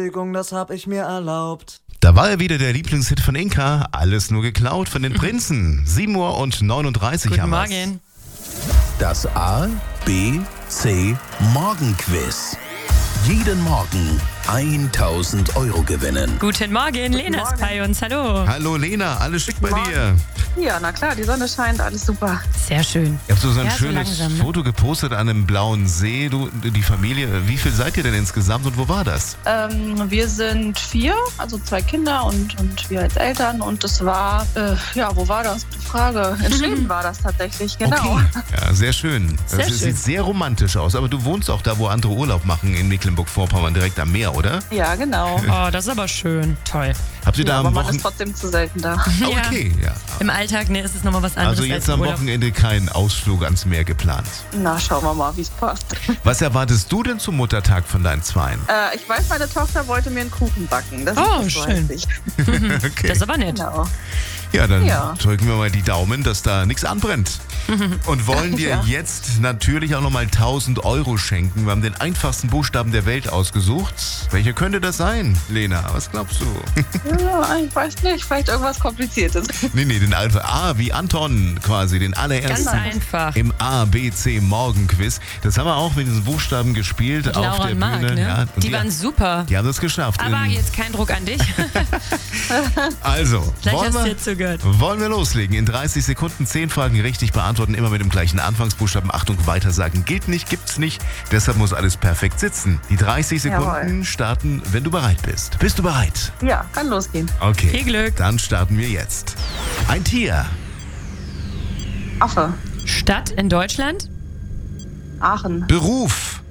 Das hab ich mir erlaubt. Da war er wieder, der Lieblingshit von Inka. Alles nur geklaut von den Prinzen. 7:39 Guten haben wir's. Morgen. Das A, B, C Morgenquiz. Jeden Morgen 1.000 Euro gewinnen. Guten Morgen, Lena ist bei uns. Hallo. Hallo Lena, alles schick bei dir. Ja, na klar, die Sonne scheint, alles super. Sehr schön. Ihr habt so ein Ja, so schönes langsam, ne? Foto gepostet an einem blauen See. Du, die Familie, wie viel seid ihr denn insgesamt und wo war das? Wir sind 4, also 2 Kinder und wir als Eltern. Und das war, wo war das? Gute Frage. In Schweden war das tatsächlich, genau. Okay. Ja, sehr schön. Sehr Das schön. sieht sehr romantisch aus. Aber du wohnst auch da, wo andere Urlaub machen, in Mecklenburg-Vorpommern, direkt am Meer, oder? Ja, genau. Oh, das ist aber schön. Toll. Habt ihr da Ja, aber am man ist Wochenende... trotzdem zu selten da. Okay, ja. Im Alltag ist es nochmal was anderes Also jetzt als im am Urlaub. Wochenende kein Ausflug ans Meer geplant. Na, schauen wir mal, wie es passt. Was erwartest du denn zum Muttertag von deinen Zweien? Ich weiß, meine Tochter wollte mir einen Kuchen backen. Das Oh, das schön. weiß ich. Okay. Das ist aber nett. Genau. Ja, dann Ja. drücken wir mal die Daumen, dass da nichts anbrennt. Und wollen dir Ja. jetzt natürlich auch nochmal 1.000 Euro schenken. Wir haben den einfachsten Buchstaben der Welt ausgesucht. Welcher könnte das sein, Lena? Was glaubst du? Ja, ich weiß nicht, vielleicht irgendwas Kompliziertes. nee, den Alpha A wie Anton quasi, den Ganz allerersten. einfach. Im ABC Morgenquiz. Das haben wir auch mit diesen Buchstaben gespielt Mit auf Laura der und Marc, Bühne. ne? Ja, und die waren super. die haben das geschafft. Aber jetzt kein Druck an dich. Also, Vielleicht wollen hast du wir, jetzt zugehört. wollen wir loslegen? In 30 Sekunden 10 Fragen richtig beantworten, immer mit dem gleichen Anfangsbuchstaben. Achtung, weitersagen gilt nicht, gibt's nicht. Deshalb muss alles perfekt sitzen. Die 30 Sekunden Jawohl. starten, wenn du bereit bist. Bist du bereit? Ja, kann losgehen. Okay. Viel Glück. Dann starten wir jetzt. Ein Tier. Affe. Stadt in Deutschland? Aachen. Beruf.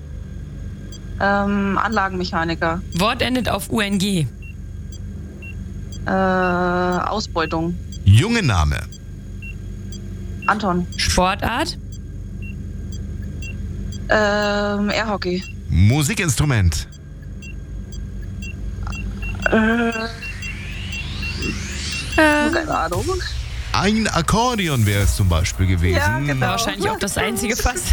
Anlagenmechaniker. Wort endet auf UNG. Ausbeutung. Junge Name. Anton. Sportart? Airhockey. Musikinstrument. Keine Ahnung. Ein Akkordeon wäre es zum Beispiel gewesen. Ja, genau. Wahrscheinlich auch das einzige fast.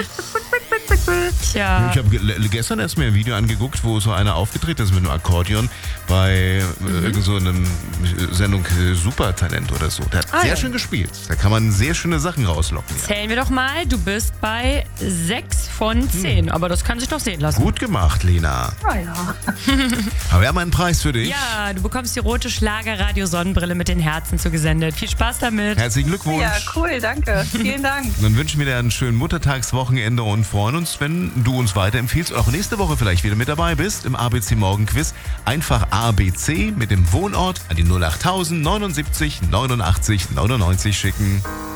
Tja. Ich habe gestern erst mir ein Video angeguckt, wo so einer aufgetreten ist mit einem Akkordeon bei irgend so einem Sendung Supertalent oder so. Der hat sehr ja. schön gespielt. Da kann man sehr schöne Sachen rauslocken. Ja. Zählen wir doch mal. Du bist bei 6 von 10. Aber das kann sich doch sehen lassen. Gut gemacht, Lena. Ah ja. Aber wir haben einen Preis für dich. Ja, du bekommst die rote Schlager-Radio-Sonnenbrille mit den Herzen zugesendet. Viel Spaß damit. Herzlichen Glückwunsch. Ja, cool, danke. Vielen Dank. Dann wünschen wir dir einen schönen Muttertagswochenende und freuen uns, wenn du uns weiterempfiehlst und auch nächste Woche vielleicht wieder mit dabei bist im ABC Morgenquiz. Einfach ABC mit dem Wohnort an die 08000 79 89 99 schicken.